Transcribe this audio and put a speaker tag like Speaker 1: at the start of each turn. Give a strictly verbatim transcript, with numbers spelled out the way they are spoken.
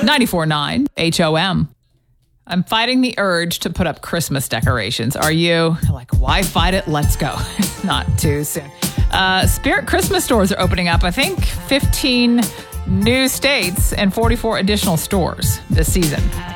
Speaker 1: ninety-four point nine H O M. I'm fighting the urge to put up Christmas decorations. Are you? Like, why fight it? Let's go. Not too soon. Uh, Spirit Christmas stores are opening up. I think fifteen new states and forty-four additional stores this season.